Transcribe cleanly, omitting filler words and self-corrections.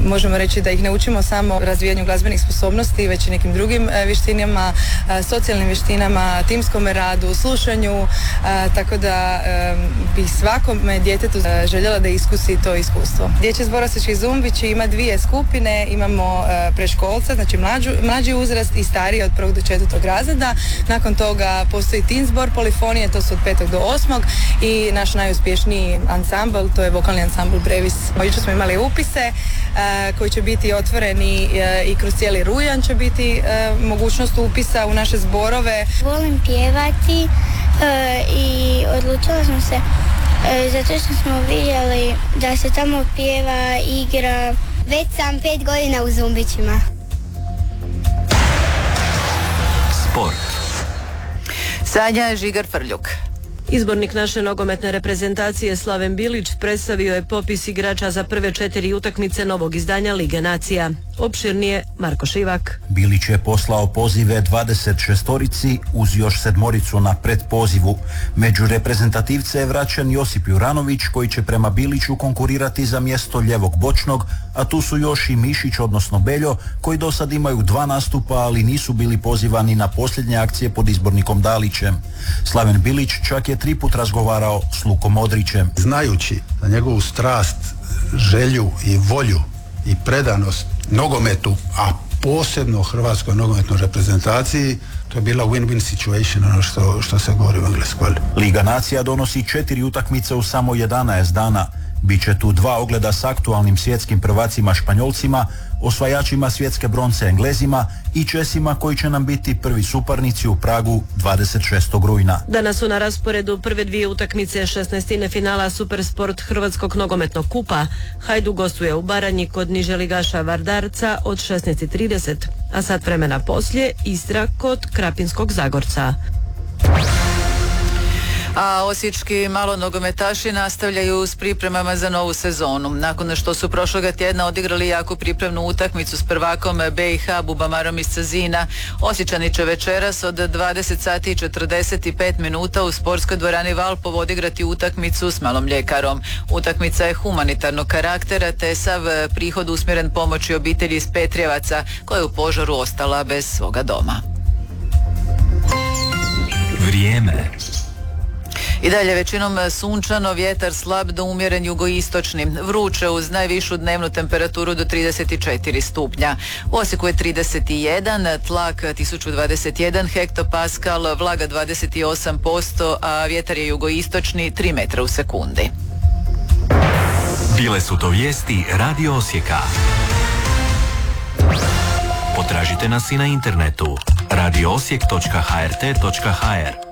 možemo reći da ih ne učimo samo razvijanju glazbenih sposobnosti, već i nekim drugim vještinama, socijalnim vještinama, timskom radu, slušanju, tako da bih svakome djetetu željela da iskusi to iskustvo. Dječji zbor Osječki Zumbići ima dvije skupine, imamo preškolca, znači mlađi uzrast i stariji od 1. do 4. razreda. Nakon toga postoji teen zbor polifonije, to su od 5. do 8. i naš najuspješniji ansambl, to je vokalni ansambl Brevis. Jučer smo imali upise koji će biti otvoreni i kroz cijeli rujan će biti mogućnost upisa u naše zborove. Volim pjevati i odlučila sam se zato što smo vidjeli da se tamo pjeva, igra. Već sam 5 godina u Zumbićima. Sport. Sanja Žigar Frljuk. Izbornik naše nogometne reprezentacije Slaven Bilić predstavio je popis igrača za prve 4 utakmice novog izdanja Lige nacija. Opširnije Marko Šivak. Bilić je poslao pozive 26-orici uz još 7 na predpozivu. Među reprezentativce je vraćan Josip Juranović koji će prema Biliću konkurirati za mjesto ljevog bočnog, a tu su još i Mišić odnosno Beljo koji do sad imaju 2 nastupa, ali nisu bili pozivani na posljednje akcije pod izbornikom Dalićem. Slaven Bilić čak je 3 put razgovarao s Lukom Modrićem. Znajući da njegovu strast, želju i volju i predanost nogometu, a posebno hrvatskoj nogometnoj reprezentaciji, to je bila win-win situation, ono što se govori u Engleskoj. Liga nacija donosi 4 utakmice u samo 11 dana. Biće tu 2 ogleda s aktualnim svjetskim prvacima Španjolcima, osvajačima svjetske bronce Englezima i Česima koji će nam biti prvi suparnici u Pragu 26. rujna. Danas su na rasporedu prve 2 utakmice 16. finala Supersport Hrvatskog nogometnog kupa. Hajduk gostuje u Baranji kod niže ligaša Vardarca od 16:30, a sat vremena poslije Istra kod Krapinskog Zagorca. A osječki malonogometaši nastavljaju s pripremama za novu sezonu. Nakon što su prošloga tjedna odigrali jaku pripremnu utakmicu s prvakom BiH Bubamarom iz Cezina, Osječani će večeras od 20 sati i 45 minuta u sportskoj dvorani Valpovo odigrati utakmicu s Malom Mljekarom. Utakmica je humanitarnog karaktera te sav prihod usmjeren pomoći obitelji iz Petrjevaca koja je u požaru ostala bez svoga doma. Vrijeme. I dalje većinom sunčano, vjetar slab do umjeren jugoistočni. Vruće uz najvišu dnevnu temperaturu do 34 stupnja. U Osijeku je 31, tlak 1021 hektopaskal, vlaga 28%, a vjetar je jugoistočni 3 metra u sekundi. Bile su to vijesti Radio Osijeka. Potražite nas i na internetu radioosijek.hrt.hr.